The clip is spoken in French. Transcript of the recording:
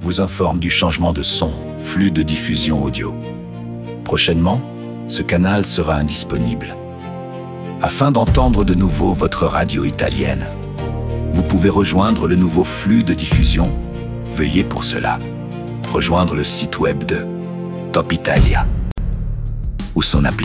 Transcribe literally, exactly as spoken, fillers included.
vous informe du changement de son, flux de diffusion audio. Prochainement, ce canal sera indisponible. Afin d'entendre de nouveau votre radio italienne, vous pouvez rejoindre le nouveau flux de diffusion. Veuillez pour cela rejoindre le site web de Top Italia ou son application.